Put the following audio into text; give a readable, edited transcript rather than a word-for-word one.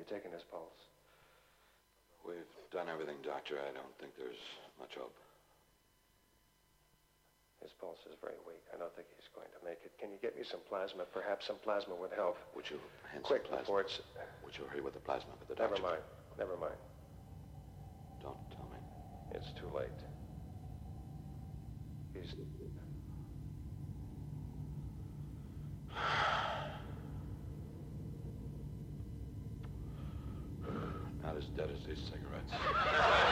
taken his pulse? We've done everything, Doctor. I don't think there's much hope. His pulse is very weak. I don't think he's going to make it. Can you get me some plasma? Perhaps some plasma would help. Would you hand quick some plasma? Before it's... Would you hurry with the plasma for the doctor? Never mind. Don't tell me. It's too late. He's... Not as dead as these cigarettes.